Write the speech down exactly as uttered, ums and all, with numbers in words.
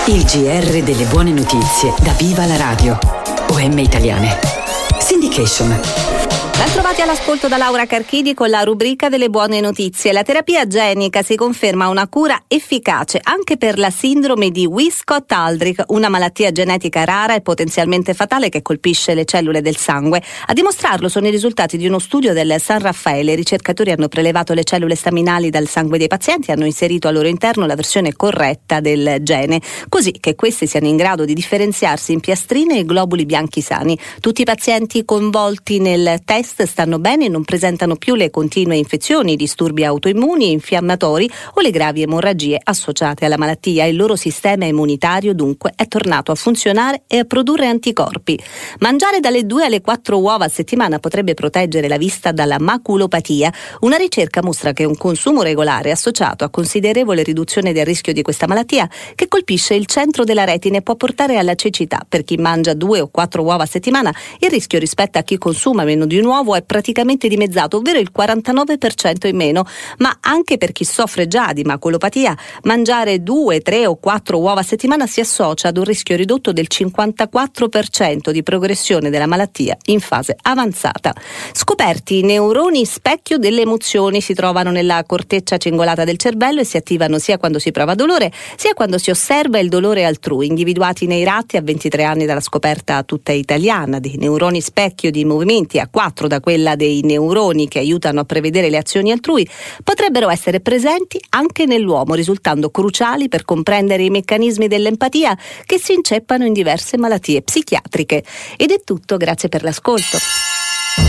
Il G R delle buone notizie da Viva la Radio. O M Italiane. Syndication. Ben trovati all'ascolto da Laura Carchidi con la rubrica delle buone notizie. La terapia genica si conferma una cura efficace anche per la sindrome di Wiskott-Aldrich, una malattia genetica rara e potenzialmente fatale che colpisce le cellule del sangue. A dimostrarlo sono i risultati di uno studio del San Raffaele. I ricercatori hanno prelevato le cellule staminali dal sangue dei pazienti e hanno inserito al loro interno la versione corretta del gene, così che questi siano in grado di differenziarsi in piastrine e globuli bianchi sani. Tutti i pazienti coinvolti nel test stanno bene e non presentano più le continue infezioni, disturbi autoimmuni, infiammatori o le gravi emorragie associate alla malattia. Il loro sistema immunitario dunque è tornato a funzionare e a produrre anticorpi. Mangiare dalle due alle quattro uova a settimana potrebbe proteggere la vista dalla maculopatia. Una ricerca mostra che un consumo regolare è associato a considerevole riduzione del rischio di questa malattia, che colpisce il centro della retina e può portare alla cecità. Per chi mangia due o quattro uova a settimana, il rischio rispetto a chi consuma meno di un uovo è praticamente dimezzato, ovvero il quarantanove per cento in meno. Ma anche per chi soffre già di maculopatia, mangiare due, tre o quattro uova a settimana si associa ad un rischio ridotto del cinquantaquattro per cento di progressione della malattia in fase avanzata. Scoperti i neuroni specchio delle emozioni, si trovano nella corteccia cingolata del cervello e si attivano sia quando si prova dolore sia quando si osserva il dolore altrui. Individuati nei ratti a ventitré anni dalla scoperta tutta italiana dei neuroni specchio di movimenti a quattro da quella dei neuroni che aiutano a prevedere le azioni altrui, potrebbero essere presenti anche nell'uomo, risultando cruciali per comprendere i meccanismi dell'empatia che si inceppano in diverse malattie psichiatriche. Ed è tutto, grazie per l'ascolto.